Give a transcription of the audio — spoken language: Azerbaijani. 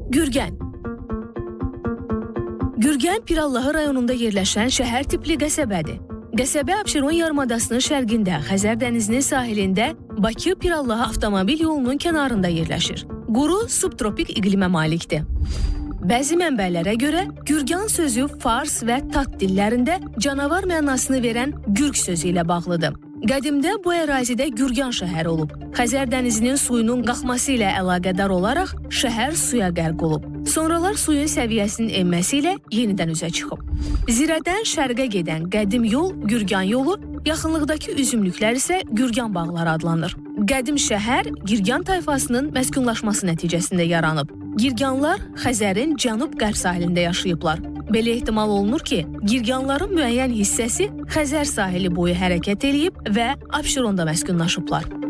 Gürgən. Gürgən Pirallahı rayonunda yerləşən şəhər tipli qəsəbədir. Qəsəbə Abşeron yarımadasının şərqində, Xəzər dənizinin sahilində, Bakı-Pirallahı avtomobil yolunun kənarında yerləşir. Quru subtropik iqlimə malikdir. Bəzi mənbələrə görə Gürgan sözü fars və tat dillərində canavar mənasını verən gürg sözü ilə bağlıdır. Qədimdə bu ərazidə Gürgan şəhəri olub. Xəzər dənizinin suyunun qalxması ilə əlaqədar olaraq şəhər suya qərq olub. Sonralar suyun səviyyəsinin enməsi ilə yenidən üzə çıxıb. Zirədən şərqə gedən qədim yol Gürgan yolu, yaxınlıqdakı üzümlüklər isə Gürgan bağları adlanır. Qədim şəhər Girgan tayfasının məskunlaşması nəticəsində yaranıb. Girganlar Xəzərin cənub-qərb sahilində yaşayıblar. Belə ehtimal olunur ki, Girganların müəyyən hissəsi Xəzər sahili boyu hərəkət eləyib və Abşeronda məskunlaşıblar.